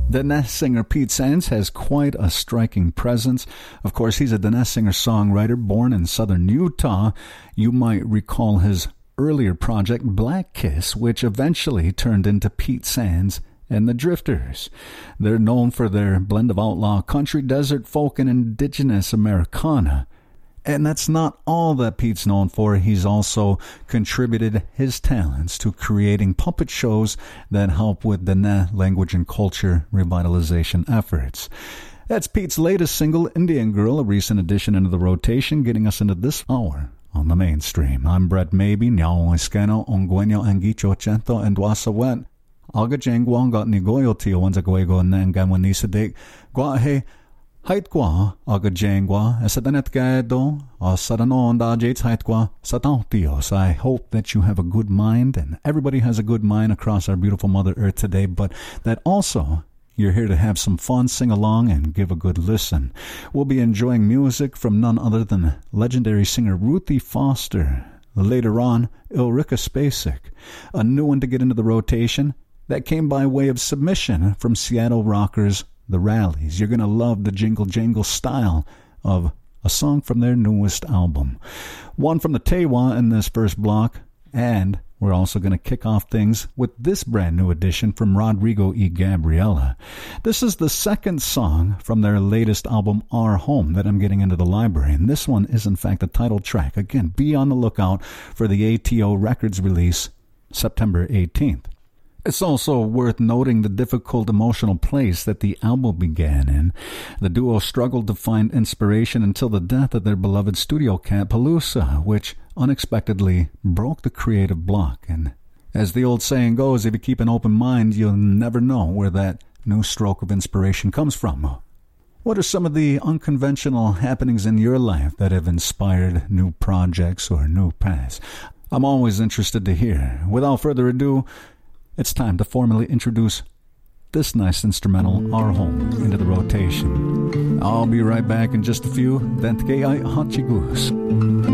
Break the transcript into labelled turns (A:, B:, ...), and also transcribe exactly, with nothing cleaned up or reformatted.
A: Diné singer Pete Sands has quite a striking presence. Of course, he's a Diné singer-songwriter born in southern Utah. You might recall his earlier project, Black Kiss, which eventually turned into Pete Sands and the Drifters. They're known for their blend of outlaw country, desert folk, and indigenous Americana. And that's not all that Pete's known for. He's also contributed his talents to creating puppet shows that help with Diné language and culture revitalization efforts. That's Pete's latest single, Indian Girl, a recent addition into the rotation, getting us into this hour on the mainstream. I'm Brett Maybe, Nyao Iskano, Ongwenyo Angicho Chento, and Dwasawet. Aga Jangwang got Nigoyo Tio Wanzagwego Nangamwanisidik. Gwahe. Hait kwa aga jangwa esadanet gado or sadanon da jates hait kwa satantios. I hope that you have a good mind, and everybody has a good mind across our beautiful Mother Earth today, but that also you're here to have some fun, sing along, and give a good listen. We'll be enjoying music from none other than legendary singer Ruthie Foster. Later on, Ulrika Spacek, a new one to get into the rotation that came by way of submission from Seattle rockers The Rallies. You're going to love the jingle-jangle style of a song from their newest album. One from the Tewa in this first block, and we're also going to kick off things with this brand new edition from Rodrigo y Gabriela. This is the second song from their latest album, Our Home, that I'm getting into the library, and this one is in fact the title track. Again, be on the lookout for the A T O Records release September eighteenth. It's also worth noting the difficult emotional place that the album began in. The duo struggled to find inspiration until the death of their beloved studio cat, Palooza, which unexpectedly broke the creative block. And as the old saying goes, if you keep an open mind, you'll never know where that new stroke of inspiration comes from. What are some of the unconventional happenings in your life that have inspired new projects or new paths? I'm always interested to hear. Without further ado, it's time to formally introduce this nice instrumental, Our Home, into the rotation. I'll be right back in just a few. Dentgei Hachigus.